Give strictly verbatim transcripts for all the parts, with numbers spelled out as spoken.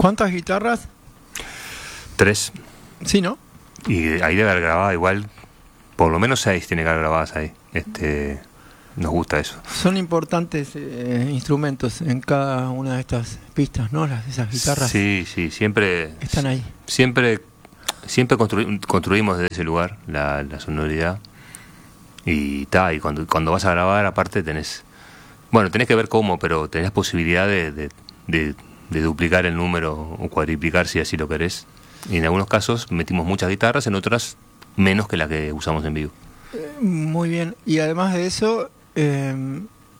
¿Cuántas guitarras? Tres. Sí, ¿no? Y ahí debe haber grabado igual, por lo menos seis tiene que haber grabadas ahí. Este, nos gusta eso. Son importantes eh, instrumentos en cada una de estas pistas, ¿no? Las, esas guitarras. Sí, sí, siempre... Están ahí. Siempre, siempre constru, construimos desde ese lugar la, la sonoridad. Y ta, y cuando, cuando vas a grabar, aparte tenés... Bueno, tenés que ver cómo, pero tenés posibilidad de, de, de, de duplicar el número o cuadriplicar si así lo querés. Y en algunos casos metimos muchas guitarras, en otras menos que las que usamos en vivo. Muy bien. Y además de eso, eh,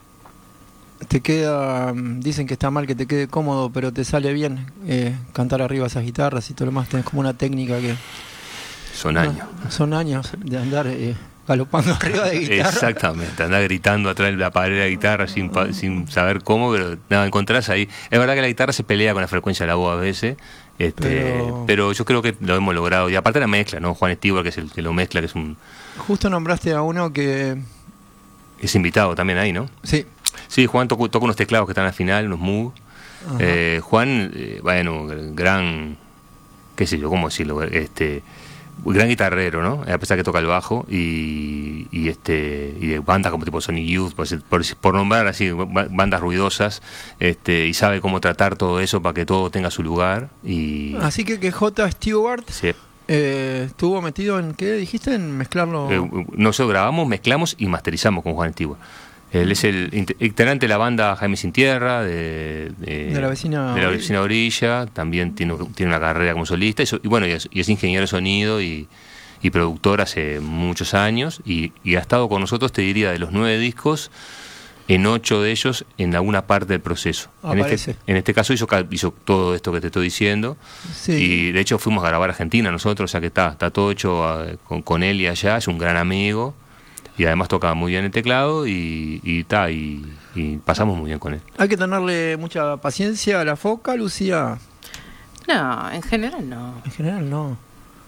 te queda... Dicen que está mal que te quede cómodo, pero te sale bien eh, cantar arriba esas guitarras y todo lo demás. Tenés como una técnica que... Son años. No, son años de andar... Eh, galopando arriba de guitarra. Exactamente, andar gritando atrás de la pared de la guitarra sin, sin saber cómo, pero nada, encontrás ahí. Es verdad que la guitarra se pelea con la frecuencia de la voz a veces, este, pero... pero yo creo que lo hemos logrado. Y aparte la mezcla, ¿no? Juan Stewart, que es el que lo mezcla, que es un... Justo nombraste a uno que... Es invitado también ahí, ¿no? Sí. Sí, Juan toca, toca unos teclados que están al final, unos Moog. Eh, Juan, eh, bueno, gran... qué sé yo, ¿cómo decirlo? Este... gran guitarrero, ¿no? A pesar que toca el bajo y, y este y de bandas como tipo Sonic Youth, por, por, por nombrar así bandas ruidosas, este y sabe cómo tratar todo eso para que todo tenga su lugar. Y así que que J. Stewart sí. eh, estuvo metido en ¿qué dijiste? En mezclarlo. Eh, nosotros grabamos, mezclamos y masterizamos con Juan Stewart. Él es el integrante de la banda Jaime Sin Tierra, de, de, de la vecina de la vecina Orilla, también tiene, tiene una carrera como solista, y, y bueno, y es, y es ingeniero de sonido y, y productor hace muchos años, y, y ha estado con nosotros, te diría, de los nueve discos, en ocho de ellos en alguna parte del proceso. En este, en este caso hizo, hizo todo esto que te estoy diciendo, sí. Y de hecho fuimos a grabar a Argentina nosotros, o sea que está, está todo hecho uh, con, con él y allá, es un gran amigo. Y además tocaba muy bien el teclado y, y, ta, y, y pasamos muy bien con él. ¿Hay que tenerle mucha paciencia a la foca, Lucía? No, en general no. En general no.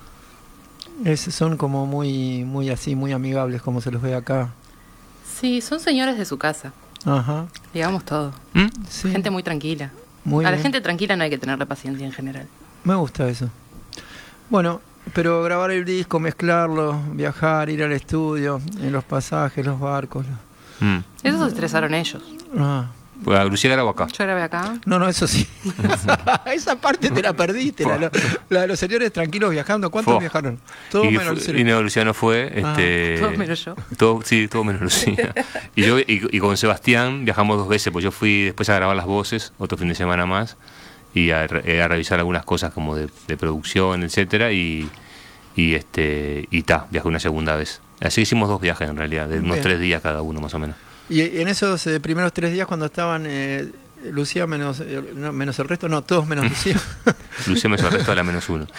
Es, son como muy muy así, muy amigables como se los ve acá. Sí, son señores de su casa. Ajá. Digamos todo. ¿Mm? Sí. Gente muy tranquila. Muy a bien. La gente tranquila no hay que tenerle paciencia en general. Me gusta eso. Bueno... Pero grabar el disco, mezclarlo, viajar, ir al estudio, en los pasajes, los barcos. Los... Mm. Eso se estresaron ellos. Ah. Pues Lucía grabó acá. Yo grabé acá. No, no, eso sí. Esa parte te la perdiste. La, la de los señores tranquilos viajando. ¿Cuántos Fo. viajaron? Todos y menos Lucía. Y no, Lucía no fue. Ah. Este, todos menos yo. Todo, sí, todos menos Lucía. y yo y, y con Sebastián viajamos dos veces, pues yo fui después a grabar las voces, otro fin de semana más, y a, a revisar algunas cosas como de, de producción, etcétera, y... y este y ta, viajé una segunda vez. Así hicimos dos viajes en realidad, de unos Bien. tres días cada uno más o menos. Y en esos eh, primeros tres días cuando estaban eh, Lucía menos eh, no, menos el resto, no, todos menos Lucía. Lucía menos el resto, a la menos uno.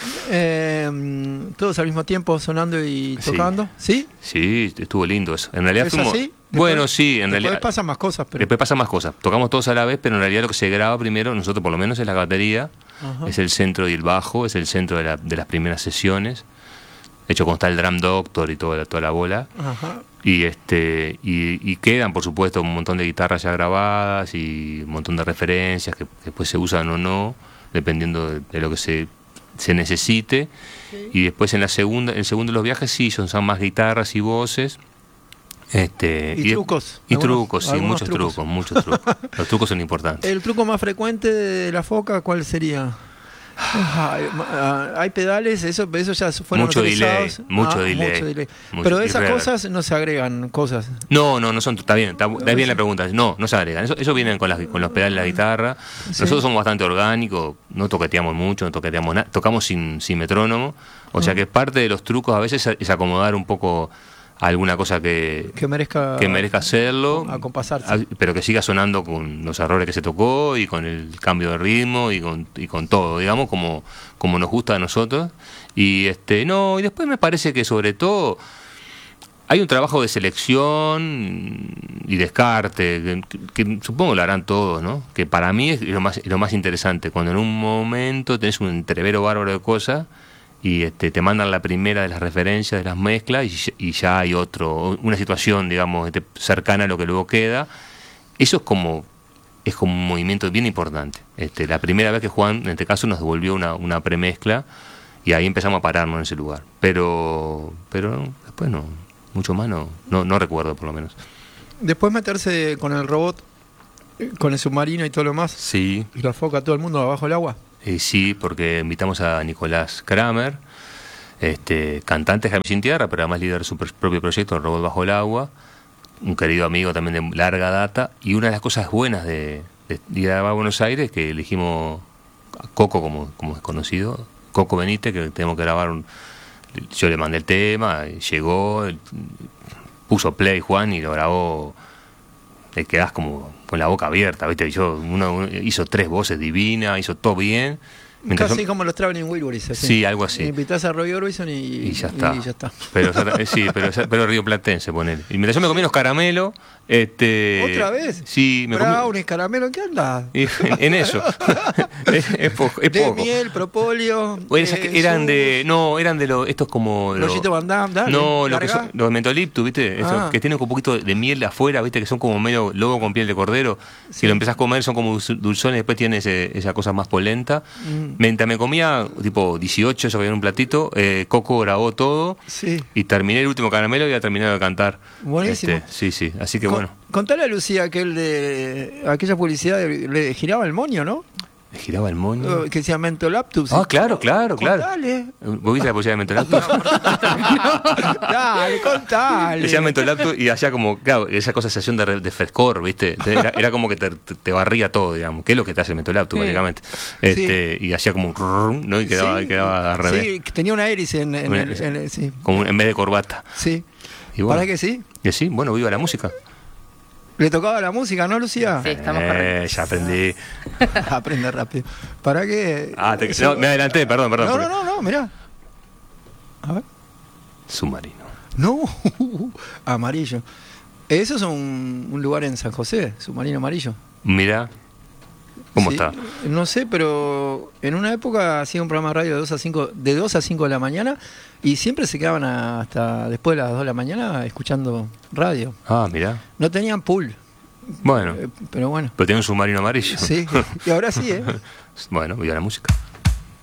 Eh, todos al mismo tiempo sonando y tocando, ¿sí? Sí, sí, estuvo lindo eso. En realidad ¿Es fuimos... así? Bueno, sí, en después realidad... Después pasan más cosas. Pero... Después pasan más cosas. Tocamos todos a la vez, pero en realidad lo que se graba primero, nosotros por lo menos, es la batería, Ajá. es el centro y el bajo, es el centro de, la, de las primeras sesiones. De hecho, consta el Drum Doctor y toda la, toda la bola. Ajá. Y este y, y quedan, por supuesto, un montón de guitarras ya grabadas y un montón de referencias que, que después se usan o no, dependiendo de, de lo que se, se necesite. Sí. Y después en la segunda, el segundo de los viajes sí, son, son más guitarras y voces. Este, y, y trucos. Y algunos, trucos, sí, muchos trucos, trucos muchos trucos. Los trucos son importantes. ¿El truco más frecuente de la foca cuál sería? Hay, hay pedales, eso, eso ya fueron mucho delay, mucho, ah, delay, mucho delay. Mucho, pero de esas real. cosas no se agregan cosas. No, no, no son. Está bien, está, está bien la pregunta. No, no se agregan. Eso, eso viene con, las, con los pedales de la guitarra. ¿Sí? Nosotros somos bastante orgánicos, no toqueteamos mucho, no toqueteamos nada, tocamos sin, sin metrónomo. O uh-huh. sea que parte de los trucos a veces es acomodar un poco alguna cosa que, que merezca que merezca hacerlo, acompasarse, pero que siga sonando con los errores que se tocó y con el cambio de ritmo y con, y con todo, digamos, como, como nos gusta a nosotros. Y este no y después me parece que sobre todo hay un trabajo de selección y descarte que, que supongo lo harán todos, ¿no? Que para mí es lo más, lo más interesante, cuando en un momento tenés un entrevero bárbaro de cosas y este, te mandan la primera de las referencias, de las mezclas, y, y ya hay otro, una situación, digamos, cercana a lo que luego queda. Eso es como, es como un movimiento bien importante. Este, la primera vez que Juan, en este caso, nos devolvió una, una premezcla y ahí empezamos a pararnos en ese lugar. Pero pero después no, mucho más no, no, no recuerdo por lo menos. Después meterse con el robot, con el submarino y todo lo más, Sí, y la foca, todo el mundo abajo del agua. eh, sí, porque invitamos a Nicolás Kramer, este, cantante de Jaime Sin Tierra, pero además líder de su pr- propio proyecto, El Robot Bajo el Agua, un querido amigo también de larga data, y una de las cosas buenas de, de ir a Buenos Aires, que elegimos a Coco como, como desconocido, Coco Benítez, que tenemos que grabar un... Yo le mandé el tema, y llegó, él puso play Juan y lo grabó, te quedás como con la boca abierta, ¿viste? Yo, uno, uno hizo tres voces divinas, hizo todo bien. Mientras Casi yo- como los Traveling Wilburys. así. Sí, algo así. Invitás a Roy Orbison y, Y ya está. y ya está. Pero eh, sí, pero, pero Río Platense, ponele. Y mientras yo me comí unos caramelos, este... ¿Otra vez? Sí, me comí... Brownies, caramelo, ¿qué anda? Y en, en eso. es, es poco. Es De poco. miel, propóleo. Bueno, esas eh, que eran de... sus- No, eran de los... Estos como... los- Lollito Van Damme, dale. no, lo que larga. son, los mentoliptus, ¿viste? Esos Ah. que tienen un poquito de miel de afuera, ¿viste? Que son como medio lobo con piel de cordero. Sí. Si lo empezás a comer son como dulz- dulzones, después tiene ese- esa cosa más polenta. Mm. Mientras me comía, tipo dieciocho, eso que había en un platito, eh, Coco grabó todo. Sí. Y terminé el último caramelo y ya terminado de cantar. Buenísimo. Este, sí, sí. Así que Con- bueno. Contale a Lucía aquel de aquella publicidad de- le giraba el moño, ¿no? Me giraba el moño. Que decía Mentolaptus. Ah, claro, claro, claro. Contale. ¿Vos viste la publicidad de Mentolaptus? Dale, contale. Decía Mentolaptus y hacía como, claro, esa cosa, sensación de, re- de frescor, ¿viste? Era, era como que te, te- te barría todo, digamos. ¿Qué es lo que te hace el Mentolaptus, Sí. básicamente? Este, Y hacía como un rrrr, ¿no? Y quedaba, Sí, quedaba al revés. Sí, tenía una hélice en, en, Una el- hélice. en el- sí. Como en vez de corbata. Sí. Y bueno, ¿Para que sí? y sí, bueno, viva la música. Le tocaba la música, ¿no, Lucía? Sí, estamos Eh, correctos. ya aprendí. Aprende rápido. ¿Para qué? Ah, te- no, me adelanté, perdón, perdón. No, porque- no, no, no, mirá. A ver. Submarino. No, amarillo. Eso es un, un lugar en San José, submarino amarillo. Mira, ¿cómo Sí, está? No sé, pero en una época hacía un programa de radio de dos a cinco, de dos a cinco de la mañana y siempre se quedaban a- hasta después de las dos de la mañana escuchando radio. Ah, mira. No tenían pool, Bueno, eh, pero bueno. pero tiene un submarino amarillo. Sí, y ahora sí, ¿eh? Bueno, viva la música.